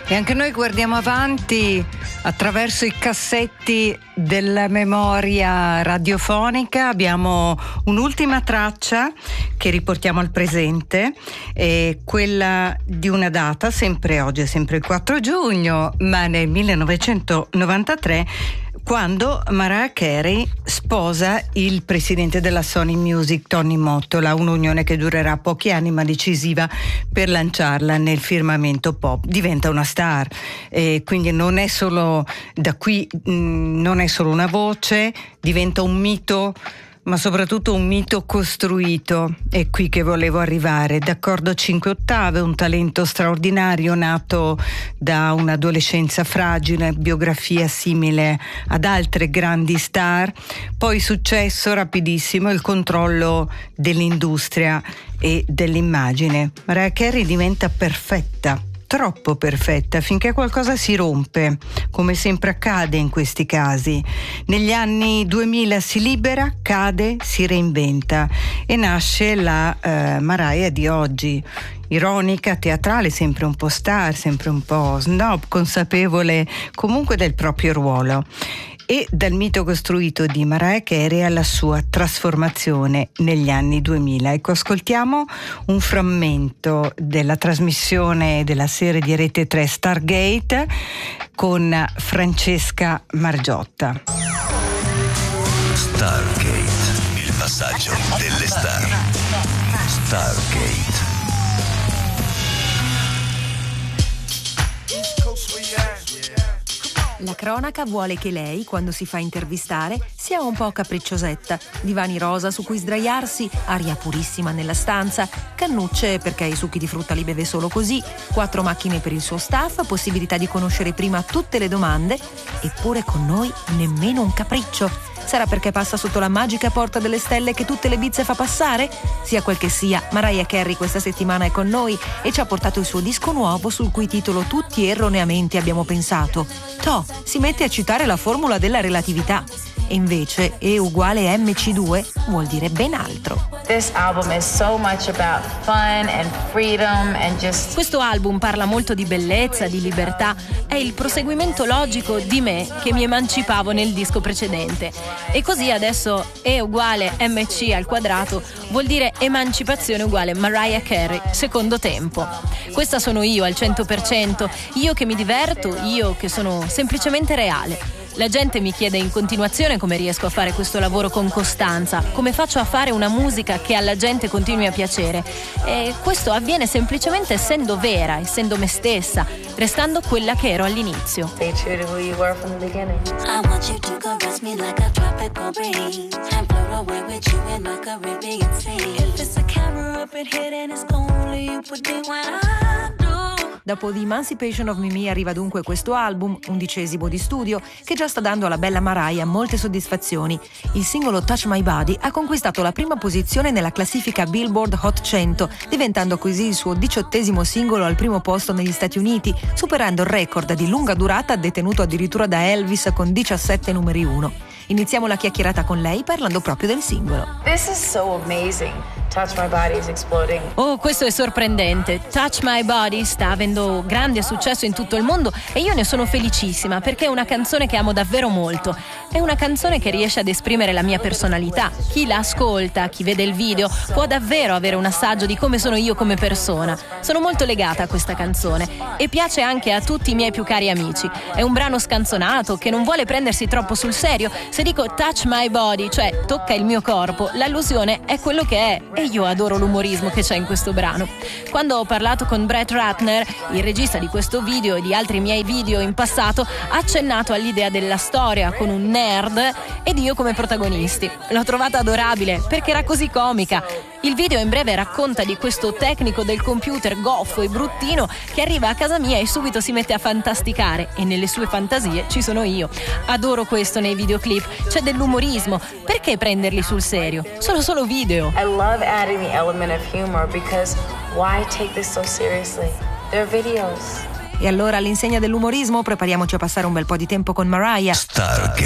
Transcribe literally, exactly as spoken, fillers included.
E anche noi guardiamo avanti attraverso i cassetti della memoria radiofonica. Abbiamo un'ultima traccia che riportiamo al presente, è quella di una data, sempre oggi, è sempre il quattro giugno, ma nel millenovecentonovantatré, quando Mariah Carey sposa il presidente della Sony Music, Tony Mottola, un'unione che durerà pochi anni ma decisiva per lanciarla nel firmamento pop. Diventa una star, e quindi non è solo da qui, mh, non è solo una voce, diventa un mito, ma soprattutto un mito costruito. È qui che volevo arrivare. D'accordo cinque ottave, un talento straordinario nato da un'adolescenza fragile, biografia simile ad altre grandi star, poi successo rapidissimo, il controllo dell'industria e dell'immagine. Mariah Carey diventa perfetta, troppo perfetta, finché qualcosa si rompe, come sempre accade in questi casi. Negli anni duemila si libera, cade, si reinventa e nasce la eh, Mariah di oggi. Ironica, teatrale, sempre un po' star, sempre un po' snob, consapevole comunque del proprio ruolo. E dal mito costruito di Mariah Carey alla sua trasformazione negli anni duemila. Ecco, ascoltiamo un frammento della trasmissione della serie di Rete tre Stargate con Francesca Margiotta. Stargate, il passaggio delle star. Stargate. La cronaca vuole che lei, quando si fa intervistare, sia un po' capricciosetta. Divani rosa su cui sdraiarsi, aria purissima nella stanza, cannucce perché i succhi di frutta li beve solo così, quattro macchine per il suo staff, possibilità di conoscere prima tutte le domande, eppure con noi nemmeno un capriccio. Sarà perché passa sotto la magica porta delle stelle che tutte le bizze fa passare? Sia quel che sia, Mariah Carey questa settimana è con noi e ci ha portato il suo disco nuovo, sul cui titolo tutti erroneamente abbiamo pensato: Toh, si mette a citare la formula della relatività. E invece E uguale M C due vuol dire ben altro. This album is so much about fun and freedom and just... Questo album parla molto di bellezza, di libertà, è il proseguimento logico di me che mi emancipavo nel disco precedente. E così adesso E uguale M C al quadrato vuol dire emancipazione uguale Mariah Carey, secondo tempo. Questa sono io al cento per cento, io che mi diverto, io che sono semplicemente reale. La gente mi chiede in continuazione come riesco a fare questo lavoro con costanza, come faccio a fare una musica che alla gente continui a piacere. E questo avviene semplicemente essendo vera, essendo me stessa, restando quella che ero all'inizio. Stay true to who you were from the beginning. I want you to caress me like a tropical breeze and float away with you in my Caribbean sea. If it's a camera up in here, then it's only you put me when I do. Dopo The Emancipation of Mimi arriva dunque questo album, undicesimo di studio, che già sta dando alla bella Mariah molte soddisfazioni. Il singolo Touch My Body ha conquistato la prima posizione nella classifica Billboard Hot cento, diventando così il suo diciottesimo singolo al primo posto negli Stati Uniti, superando il record di lunga durata detenuto addirittura da Elvis con diciassette numeri uno. Iniziamo la chiacchierata con lei parlando proprio del singolo. This is so amazing. Touch My Body is exploding. Oh, questo è sorprendente. Touch My Body sta avendo grande successo in tutto il mondo e io ne sono felicissima perché è una canzone che amo davvero molto. È una canzone che riesce ad esprimere la mia personalità. Chi la ascolta, chi vede il video, può davvero avere un assaggio di come sono io come persona. Sono molto legata a questa canzone e piace anche a tutti i miei più cari amici. È un brano scanzonato che non vuole prendersi troppo sul serio. Se dico touch my body, cioè tocca il mio corpo, l'allusione è quello che è e io adoro l'umorismo che c'è in questo brano. Quando ho parlato con Brett Ratner, il regista di questo video e di altri miei video in passato, ha accennato all'idea della storia con un nerd ed io come protagonisti. L'ho trovata adorabile perché era così comica. Il video in breve racconta di questo tecnico del computer goffo e bruttino che arriva a casa mia e subito si mette a fantasticare e nelle sue fantasie ci sono io. Adoro questo nei videoclip, c'è dell'umorismo. Perché prenderli sul serio? Sono solo video. I love adding the element of humor because why take this so seriously? They're videos. E allora all'insegna dell'umorismo prepariamoci a passare un bel po' di tempo con Mariah. Stargate.